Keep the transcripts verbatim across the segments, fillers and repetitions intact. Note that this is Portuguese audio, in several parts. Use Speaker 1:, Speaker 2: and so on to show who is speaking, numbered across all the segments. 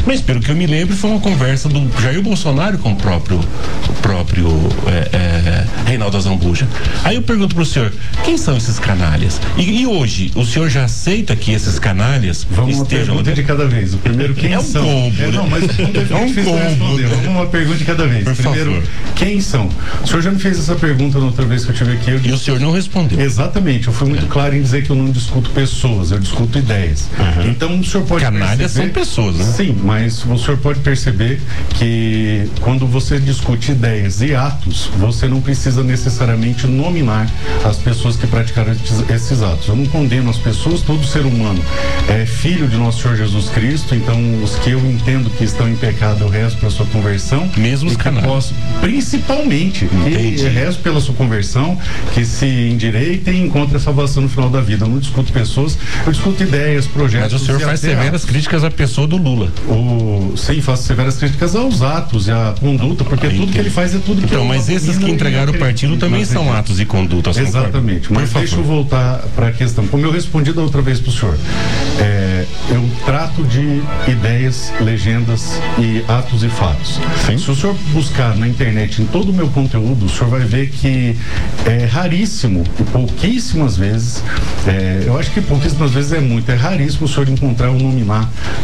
Speaker 1: Mas pelo que eu me lembro, foi uma conversa do Jair Bolsonaro com o próprio, o próprio é, é, Reinaldo Azambuja. Aí eu pergunto pro senhor, quem são esses canalhas? E, e hoje, o senhor já aceita que esses canalhas
Speaker 2: Vamos
Speaker 1: estejam...
Speaker 2: uma pergunta de cada vez. O primeiro, quem
Speaker 1: é um
Speaker 2: são?
Speaker 1: Combo,
Speaker 2: é, não, mas
Speaker 1: é um combo.
Speaker 2: Vamos uma pergunta de cada vez.
Speaker 1: Por
Speaker 2: primeiro,
Speaker 1: favor.
Speaker 2: Quem são? O senhor já me fez essa pergunta na outra vez que eu tive aqui. Eu
Speaker 1: e
Speaker 2: disse...
Speaker 1: o senhor não respondeu.
Speaker 2: Exatamente. Eu fui muito é. claro em dizer que eu não discuto pessoas, eu discuto ideias. Uhum. Então o senhor pode
Speaker 1: Canalhas
Speaker 2: perceber...
Speaker 1: são pessoas, né?
Speaker 2: Sim, mas o senhor pode perceber que quando você discute ideias e atos, você não precisa necessariamente nominar as pessoas que praticaram esses atos. Eu não condeno as pessoas, todo ser humano é filho de nosso Senhor Jesus Cristo, então os que eu entendo que estão em pecado, eu rezo pela sua conversão.
Speaker 1: Mesmo os canais.
Speaker 2: Posso, principalmente, que eu rezo pela sua conversão, que se endireitem e encontrem a salvação no final da vida. Eu não discuto pessoas, eu discuto ideias, projetos.
Speaker 1: Mas o senhor faz severas atos. críticas à pessoa do Lula.
Speaker 2: O, sim, faço severas críticas aos atos e à conduta, porque ah, tudo entendi. que ele faz é tudo que
Speaker 1: Então,
Speaker 2: eu
Speaker 1: mas esses que entregaram o partido também são atos e condutas.
Speaker 2: Exatamente,
Speaker 1: concordo.
Speaker 2: mas deixa eu voltar para a questão. Como eu respondi da outra vez para o senhor, é, eu trato de ideias, legendas e atos e fatos. Sim. Se o senhor buscar na internet, em todo o meu conteúdo, o senhor vai ver que é raríssimo, e pouquíssimas vezes, é, eu acho que pouquíssimas vezes é muito, é raríssimo o senhor encontrar ou nominar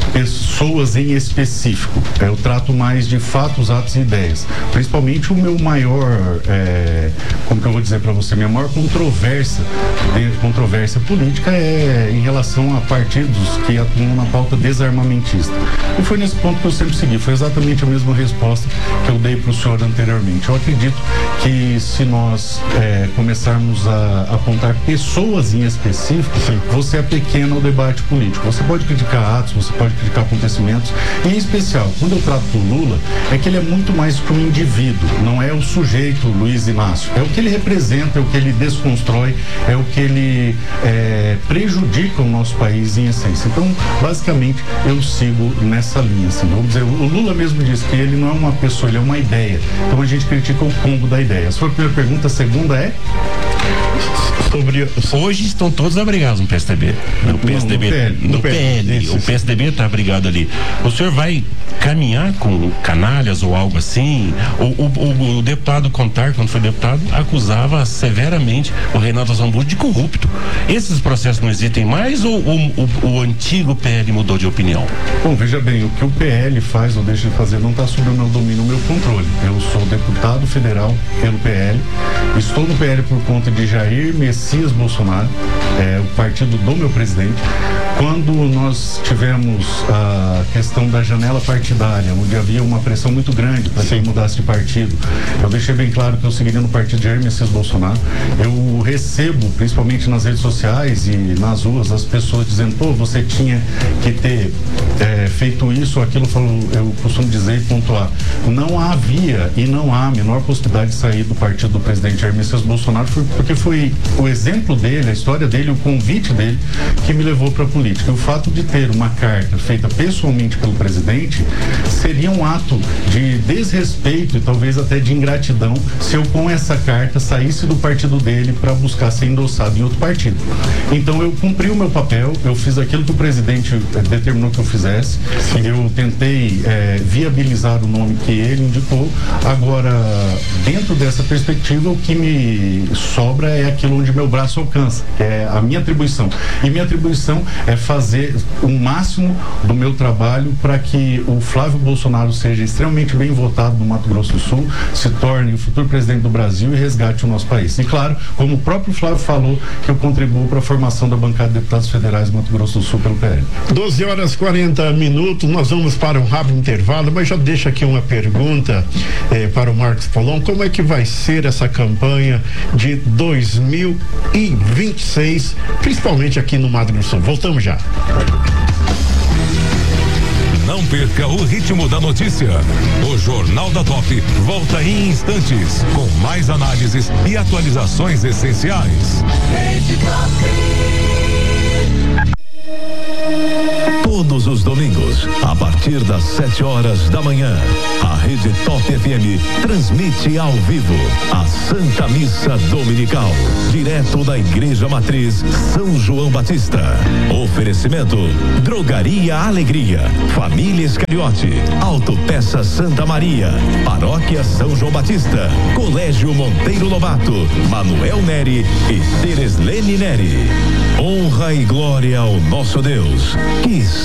Speaker 2: pessoas em específico. É, eu trato mais de fatos, atos e ideias. Principalmente o meu maior, é, como que eu vou dizer para você, minha maior controvérsia, dentro, controvérsia política é em relação a partidos que atuam na pauta desarmamentista. E foi nesse ponto que eu sempre segui, foi exatamente a mesma resposta que eu dei para o senhor anteriormente. Eu acredito que se nós é, começarmos a apontar pessoas em específico, sim, você é pequeno ao debate político. Você pode criticar atos, você pode criticar acontecimentos, e em especial, quando eu trato do Lula, é que ele é muito mais que um indivíduo, não é o sujeito Luiz Inácio, é o que ele representa, é o que ele desconstrói, é o que ele é, prejudica o nosso país em essência. Então, basicamente, eu sigo nessa linha, assim, vamos dizer, o Lula mesmo disse que ele não é uma pessoa, ele é uma ideia, então a gente critica o combo da ideia. Essa foi a primeira pergunta. A segunda é
Speaker 1: sobre... Hoje estão todos abrigados no P S D B. No P S D B, no P L. O P S D B está abrigado ali. O senhor vai caminhar com canalhas ou algo assim? O, o, o, o deputado Contar, quando foi deputado, acusava severamente o Reinaldo Azambuja de corrupto. Esses processos não existem mais ou o, o, o antigo P L mudou de opinião?
Speaker 2: Bom, veja bem, o que o P L faz ou deixa de fazer não está sob o meu domínio, o meu controle. Eu sou deputado federal pelo P L, estou no P L por conta de Jair Messias Bolsonaro, é, o partido do meu presidente. Quando nós tivemos a questão da janela partidária, onde havia uma pressão muito grande para que ele mudasse de partido, eu deixei bem claro que eu seguiria no partido de Jair Messias Bolsonaro. Eu recebo, principalmente nas redes sociais e nas ruas, as pessoas dizendo, pô, você tinha que ter é, feito isso ou aquilo. Eu costumo dizer e pontuar, não havia e não há a menor possibilidade de sair do partido do presidente Jair Messias Bolsonaro, porque foi o exemplo dele, a história dele, o convite dele que me levou para a política. E o fato de ter uma carta feita pessoalmente pelo presidente seria um ato de desrespeito e talvez até de ingratidão se eu com essa carta saísse do partido dele para buscar ser endossado em outro partido. Então eu cumpri o meu papel, eu fiz aquilo que o presidente determinou que eu fizesse. Sim. Eu tentei é, viabilizar o nome que ele indicou. Agora, dentro dessa perspectiva, o que me sobra é aquilo onde meu braço alcança, que é a minha atribuição. E minha atribuição é fazer o máximo do meu trabalho para que o Flávio Bolsonaro seja extremamente bem votado no Mato Grosso do Sul, se torne o futuro presidente do Brasil e resgate o nosso país. E claro, como o próprio Flávio falou, que eu contribuo para a formação da bancada de deputados federais do Mato Grosso do Sul pelo P L.
Speaker 3: doze horas e quarenta minutos, nós vamos para um rápido intervalo, mas já deixa aqui uma pergunta eh, para o Marcos Polon. Como é que vai ser essa campanha de dois mil e vinte e seis, principalmente aqui no Mato Grosso do Sul? Voltamos já.
Speaker 4: Não perca o ritmo da notícia. O Jornal da Top volta em instantes com mais análises e atualizações essenciais.
Speaker 5: Todos os domingos, a partir das sete horas da manhã, a Rede Top F M transmite ao vivo a Santa Missa Dominical, direto da Igreja Matriz São João Batista. Oferecimento: Drogaria Alegria, Família Iscariote, Autopeça Santa Maria, Paróquia São João Batista, Colégio Monteiro Lobato, Manuel Neri e Tereslene Neri. Honra e glória ao nosso Deus, que